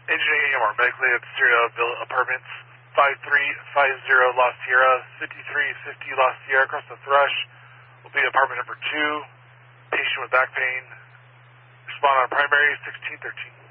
Agent AMR, medically at Sierra Villa Apartments, 5350 La Sierra, 5350 La Sierra, across the Thrush. Will be apartment number 2. Patient with back pain. Respond on primary 1613.